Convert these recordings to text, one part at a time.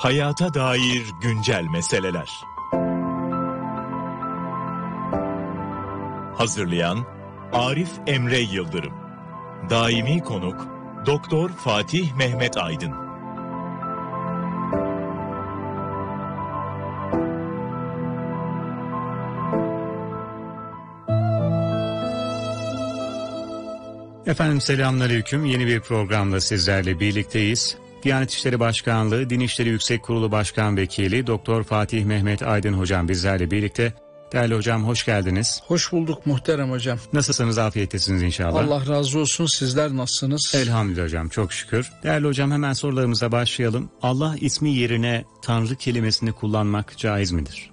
Hayata dair güncel meseleler. Hazırlayan Arif Emre Yıldırım. Daimi konuk Doktor Fatih Mehmet Aydın. Efendim selamünaleyküm. Yeni bir programda sizlerle birlikteyiz. Diyanet İşleri Başkanlığı Din İşleri Yüksek Kurulu Başkan Vekili Doktor Fatih Mehmet Aydın hocam bizlerle birlikte. Değerli hocam hoş geldiniz. Hoş bulduk muhterem hocam. Nasılsınız, afiyettesiniz inşallah. Allah razı olsun, sizler nasılsınız? Elhamdülillah hocam, çok şükür. Değerli hocam hemen sorularımıza başlayalım. Allah ismi yerine Tanrı kelimesini kullanmak caiz midir?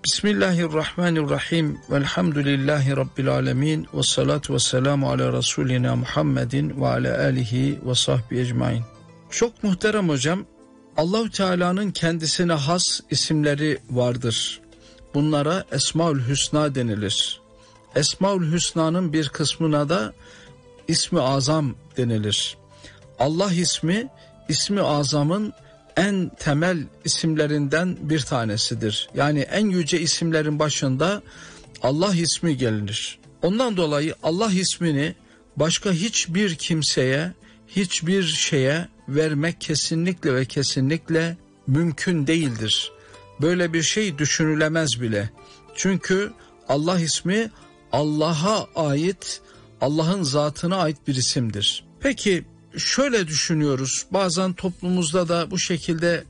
Bismillahirrahmanirrahim. Velhamdülillahi Rabbil alemin. Ve salatu ve selamu ala Resulina Muhammedin ve ala alihi ve sahbihi ecmain. Çok muhterem hocam, Allah-u Teala'nın kendisine has isimleri vardır. Bunlara Esmaül Hüsna denilir. Esmaül Hüsna'nın bir kısmına da İsmi Azam denilir. Allah ismi, İsmi Azam'ın en temel isimlerinden bir tanesidir. Yani en yüce isimlerin başında Allah ismi gelir. Ondan dolayı Allah ismini başka hiçbir kimseye, hiçbir şeye vermek kesinlikle ve kesinlikle mümkün değildir. Böyle bir şey düşünülemez bile. Çünkü Allah ismi Allah'a ait, Allah'ın zatına ait bir isimdir. Peki şöyle düşünüyoruz, bazen toplumumuzda da bu şekilde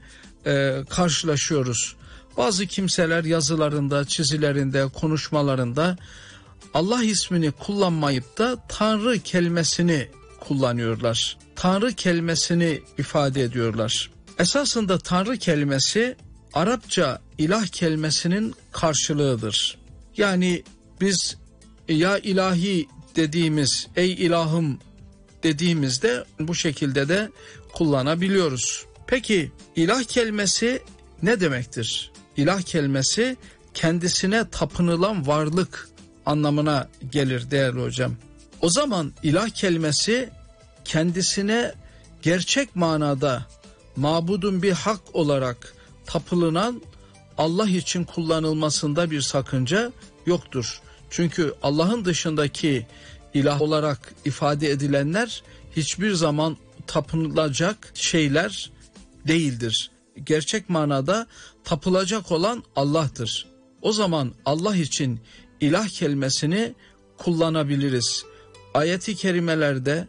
karşılaşıyoruz. Bazı kimseler yazılarında, çizilerinde, konuşmalarında Allah ismini kullanmayıp da Tanrı kelimesini kullanıyorlar. Tanrı kelimesini ifade ediyorlar. Esasında Tanrı kelimesi Arapça ilah kelimesinin karşılığıdır. Yani biz ya ilahi dediğimiz, ey ilahım dediğimizde bu şekilde de kullanabiliyoruz. Peki ilah kelimesi ne demektir? İlah kelimesi kendisine tapınılan varlık anlamına gelir değerli hocam. O zaman ilah kelimesi kendisine gerçek manada mabudun bir hak olarak tapılınan Allah için kullanılmasında bir sakınca yoktur. Çünkü Allah'ın dışındaki ilah olarak ifade edilenler hiçbir zaman tapınılacak şeyler değildir. Gerçek manada tapılacak olan Allah'tır. O zaman Allah için ilah kelimesini kullanabiliriz. Ayet-i kerimelerde,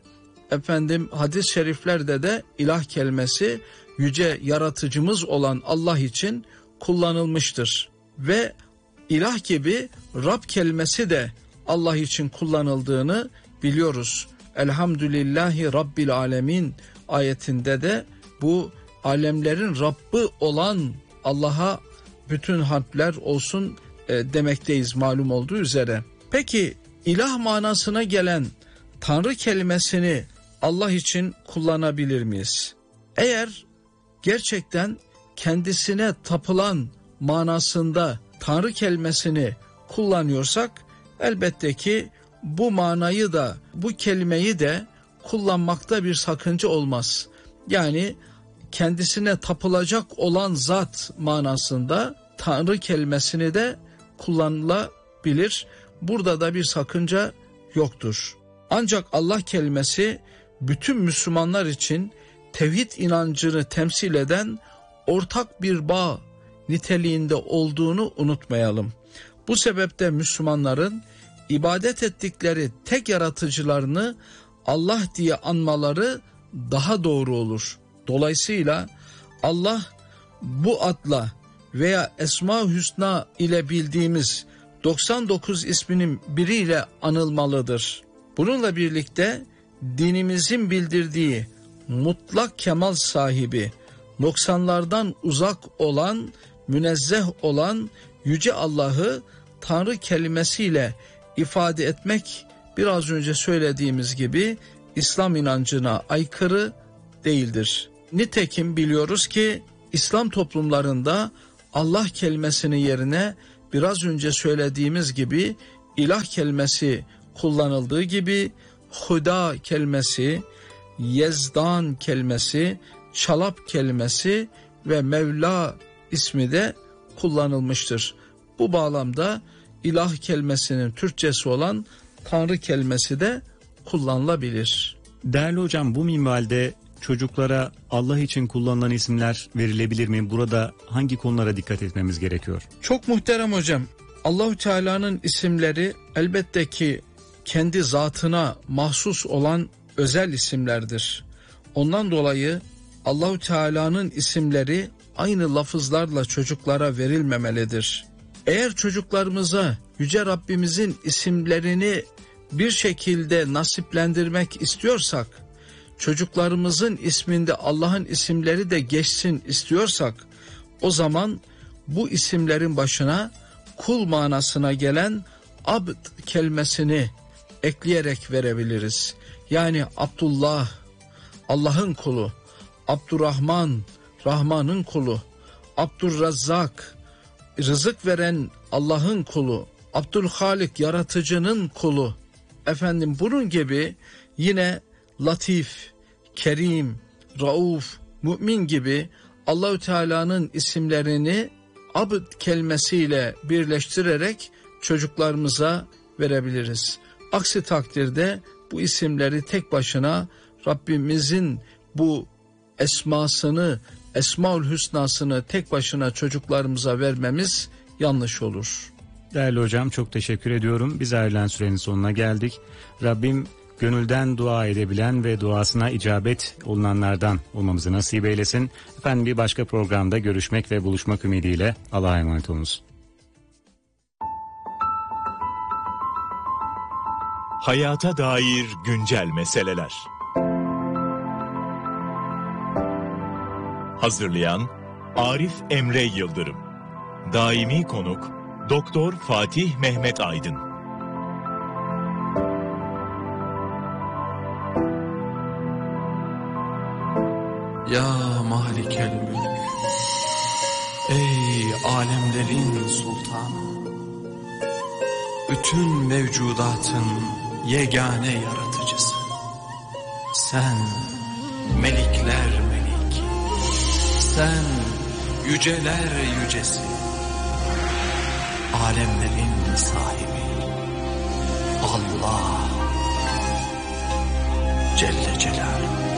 hadis-i şeriflerde de ilah kelimesi yüce yaratıcımız olan Allah için kullanılmıştır. Ve ilah gibi Rab kelimesi de Allah için kullanıldığını biliyoruz. Elhamdülillahi Rabbil alemin ayetinde de bu alemlerin Rabbi olan Allah'a bütün hamdler olsun demekteyiz malum olduğu üzere. Peki ilah manasına gelen Tanrı kelimesini Allah için kullanabilir miyiz? Eğer gerçekten kendisine tapılan manasında Tanrı kelimesini kullanıyorsak elbette ki bu manayı da, bu kelimeyi de kullanmakta bir sakınca olmaz. Yani kendisine tapılacak olan zat manasında Tanrı kelimesini de kullanılabilir. Burada da bir sakınca yoktur. Ancak Allah kelimesi bütün Müslümanlar için tevhid inancını temsil eden ortak bir bağ niteliğinde olduğunu unutmayalım. Bu sebeple Müslümanların ibadet ettikleri tek yaratıcılarını Allah diye anmaları daha doğru olur. Dolayısıyla Allah bu adla veya Esma-ı Hüsna ile bildiğimiz 99 isminin biriyle anılmalıdır. Bununla birlikte dinimizin bildirdiği mutlak kemal sahibi, noksanlardan uzak olan, münezzeh olan Yüce Allah'ı Tanrı kelimesiyle ifade etmek biraz önce söylediğimiz gibi İslam inancına aykırı değildir. Nitekim biliyoruz ki İslam toplumlarında Allah kelimesinin yerine biraz önce söylediğimiz gibi ilah kelimesi kullanıldığı gibi Huda kelimesi, Yezdan kelimesi, Çalap kelimesi ve Mevla ismi de kullanılmıştır. Bu bağlamda ilah kelimesinin Türkçesi olan Tanrı kelimesi de kullanılabilir. Değerli hocam, bu minvalde çocuklara Allah için kullanılan isimler verilebilir mi? Burada hangi konulara dikkat etmemiz gerekiyor? Çok muhterem hocam, Allahu Teala'nın isimleri elbette ki kendi zatına mahsus olan özel isimlerdir. Ondan dolayı Allahu Teala'nın isimleri aynı lafızlarla çocuklara verilmemelidir. Eğer çocuklarımıza Yüce Rabbimizin isimlerini bir şekilde nasiplendirmek istiyorsak, çocuklarımızın isminde Allah'ın isimleri de geçsin istiyorsak, o zaman bu isimlerin başına kul manasına gelen abd kelimesini ekleyerek verebiliriz. Yani Abdullah, Allah'ın kulu; Abdurrahman, Rahman'ın kulu; Abdurrazzak, rızık veren Allah'ın kulu; Abdülhalik, yaratıcının kulu. Bunun gibi yine Latif, Kerim, Rauf, Mümin gibi Allahü Teala'nın isimlerini abd kelimesiyle birleştirerek çocuklarımıza verebiliriz. Aksi takdirde bu isimleri tek başına Rabbimizin bu esmasını, Esmaül Hüsna'sını tek başına çocuklarımıza vermemiz yanlış olur. Değerli hocam, çok teşekkür ediyorum. Biz ayrılan sürenin sonuna geldik. Rabbim gönülden dua edebilen ve duasına icabet olunanlardan olmamızı nasip eylesin. Efendim, bir başka programda görüşmek ve buluşmak ümidiyle Allah'a emanet olunuz. Hayata dair güncel meseleler. Hazırlayan Arif Emre Yıldırım. Daimi konuk Doktor Fatih Mehmet Aydın. Ya Malikel Mülk, ey alemlerin sultanı, bütün mevcudatın yegane yaratıcısı. Sen melikler melik, sen yüceler yücesi, alemlerin sahibi Allah Celle Celaluhu.